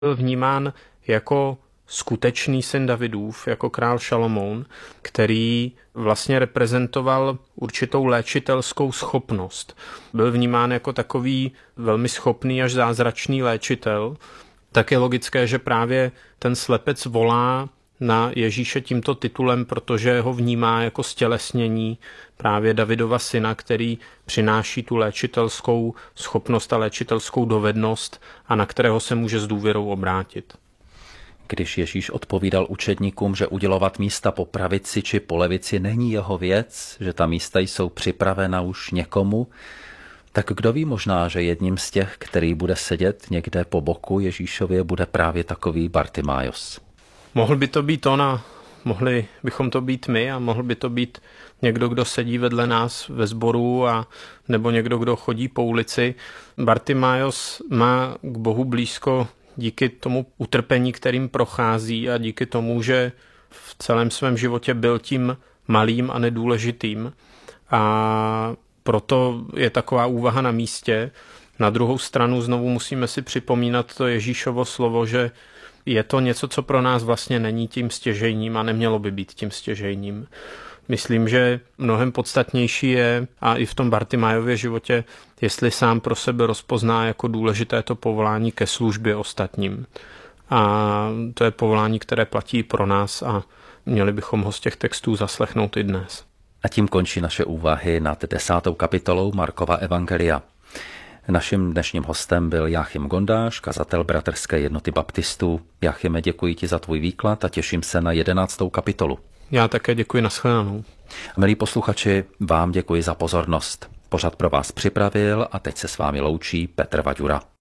byl vnímán jako skutečný syn Davidův, jako král Šalomoun, který vlastně reprezentoval určitou léčitelskou schopnost. Byl vnímán jako takový velmi schopný až zázračný léčitel. Tak je logické, že právě ten slepec volá na Ježíše tímto titulem, protože ho vnímá jako stělesnění právě Davidova syna, který přináší tu léčitelskou schopnost a léčitelskou dovednost a na kterého se může s důvěrou obrátit. Když Ježíš odpovídal učedníkům, že udělovat místa po pravici či po levici není jeho věc, že ta místa jsou připravena už někomu, tak kdo ví, možná, že jedním z těch, který bude sedět někde po boku Ježíšově, bude právě takový Bartimájos. Mohl by to být on a mohli bychom to být my a mohl by to být někdo, kdo sedí vedle nás ve sboru a nebo někdo, kdo chodí po ulici. Bartimájos má k Bohu blízko díky tomu utrpení, kterým prochází a díky tomu, že v celém svém životě byl tím malým a nedůležitým. A proto je taková úvaha na místě. Na druhou stranu znovu musíme si připomínat to Ježíšovo slovo, že je to něco, co pro nás vlastně není tím stěžejním a nemělo by být tím stěžejním. Myslím, že mnohem podstatnější je, a i v tom Bartimájově životě, jestli sám pro sebe rozpozná jako důležité to povolání ke službě ostatním. A to je povolání, které platí pro nás a měli bychom ho z těch textů zaslechnout i dnes. A tím končí naše úvahy nad 10. kapitolou Markova evangelia. Naším dnešním hostem byl Jáchym Gondáš, kazatel Bratrské jednoty baptistů. Jáchyme, děkuji ti za tvůj výklad a těším se na 11. kapitolu. Já také děkuji, nashledanou. Milí posluchači, vám děkuji za pozornost. Pořad pro vás připravil a teď se s vámi loučí Petr Vaďura.